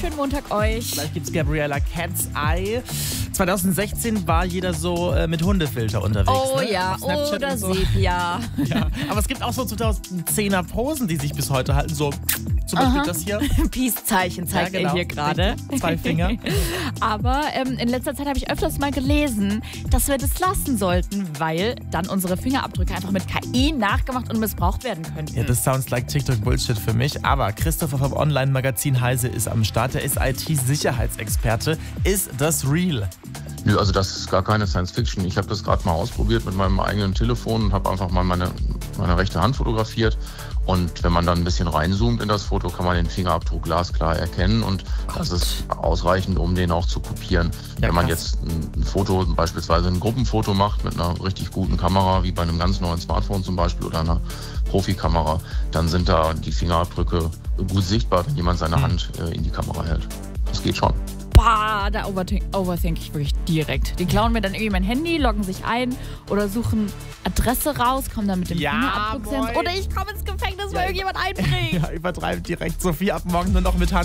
schönen Montag euch. Gleich gibt's Gabriella Cat's Eye. 2016 war jeder so mit Hundefilter unterwegs. Oh ne? ja, Auf Snapchat oder und so. Sepia. Ja. Aber es gibt auch so 2010er Posen, die sich bis heute halten. So zum Beispiel das hier. Peace-Zeichen zeigt er hier gerade. Richtig. 2 Finger. Aber in letzter Zeit habe ich öfters mal gelesen, dass wir das lassen sollten, weil dann unsere Fingerabdrücke einfach mit KI nachgemacht und missbraucht werden könnten. Ja, das sounds like TikTok-Bullshit für mich. Aber Christopher vom Online-Magazin Heise ist am Start. Der ist IT-Sicherheitsexperte. Ist das real? Nö, also das ist gar keine Science-Fiction. Ich habe das gerade mal ausprobiert mit meinem eigenen Telefon und habe einfach mal meine rechte Hand fotografiert. Und wenn man dann ein bisschen reinzoomt in das Foto, kann man den Fingerabdruck glasklar erkennen. Und das ist ausreichend, um den auch zu kopieren. Ja, wenn man krass. jetzt ein Foto, beispielsweise ein Gruppenfoto macht mit einer richtig guten Kamera, wie bei einem ganz neuen Smartphone zum Beispiel oder einer Profikamera, dann sind da die Fingerabdrücke gut sichtbar, wenn jemand seine Hand in die Kamera hält. Das geht schon. Boah, da overthink ich wirklich direkt. Die klauen mir dann irgendwie mein Handy, loggen sich ein oder suchen Adresse raus, kommen dann mit dem Fingerabdruck. boy. Oder ich komme ins Gefängnis, weil irgendjemand einbringt. Ja, übertreibt direkt. Sophie ab morgen nur noch mit Hand.